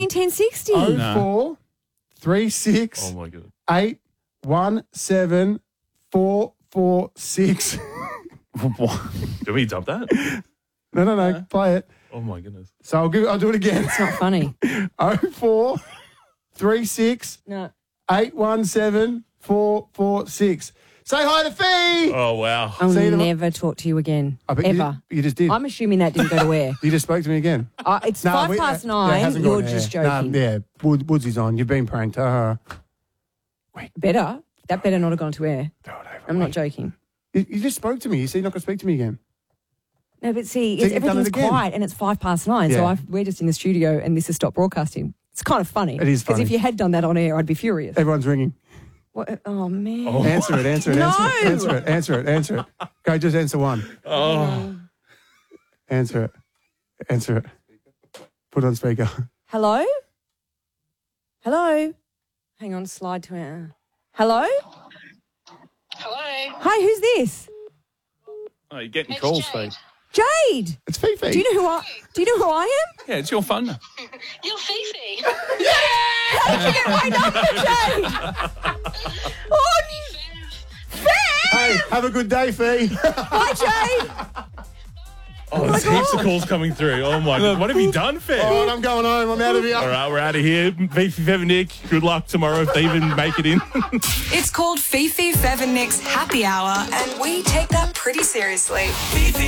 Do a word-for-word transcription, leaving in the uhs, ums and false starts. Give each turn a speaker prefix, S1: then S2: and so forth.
S1: in ten sixty.
S2: Oh
S3: No.
S2: four three six
S3: Oh, my God.
S2: eight one seven four four six.
S3: What? Do we dump that?
S2: No, no, no. Play it.
S3: Oh, my goodness.
S2: So I'll give. I'll do it again.
S1: It's not funny.
S2: Oh four three six
S1: No.
S2: eight one seven four four six. Say hi to Fee.
S3: Oh, wow.
S1: I'll
S2: See you tomorrow.
S1: never talk to you again.
S2: I bet
S1: Ever.
S2: You, you just did.
S1: I'm assuming that didn't go to air.
S2: you just spoke to me again.
S1: Uh, it's
S2: No,
S1: five
S2: we-
S1: past
S2: uh,
S1: nine.
S2: yeah, it hasn't
S1: You're
S2: gone
S1: just
S2: air.
S1: joking.
S2: No, yeah, Wood, Woodsy's on. You've been pranked. Uh,
S1: Better. That better not have gone to air.
S2: throw it over.
S1: I'm not joking.
S2: You, you just spoke to me. You said you're not going to speak to me again.
S1: No, but see,
S2: So
S1: it's,
S2: you've done it
S1: everything's
S2: again?
S1: quiet and it's five past nine. So
S2: Yeah.
S1: I've, we're just in the studio and this has stopped broadcasting. It's kind of funny.
S2: It is
S1: Because
S2: funny.
S1: if you had done that on air, I'd be furious.
S2: Everyone's ringing.
S1: What? Oh, man.
S3: Oh.
S2: Answer it, answer it,
S1: No!
S2: answer it, answer it, answer it, answer it. Go, just answer one.
S3: Oh.
S2: Answer it. Answer it. Put it on speaker.
S1: Hello? Hello? Hang on, slide to our... Hello?
S4: Hello.
S1: Hi, who's this?
S3: Oh, you're getting
S4: It's
S3: calls,
S4: Jade.
S3: Steve.
S1: Jade!
S2: It's Fifi.
S1: Do you know who I, do you know who I am?
S3: Yeah, it's your fun.
S4: You're Fifi.
S1: How did you get my number, Jade? Oh,
S2: Hey, have a good day, Fee.
S1: hi, Jade.
S3: Oh, there's heaps of calls coming through. Oh, my God. What have you done, Fed?
S2: All right, I'm going home. I'm out of here.
S3: All right, we're out of here. Fifi, Fev and Nick, good luck tomorrow if they even make it in.
S5: It's called Fifi, Fev and Nick's Happy Hour, and we take that pretty seriously.
S6: Fifi